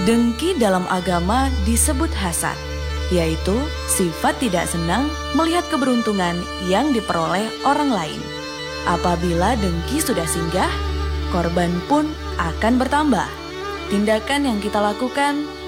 Dengki dalam agama disebut hasad, yaitu sifat tidak senang melihat keberuntungan yang diperoleh orang lain. Apabila dengki sudah singgah, korban pun akan bertambah. Tindakan yang kita lakukan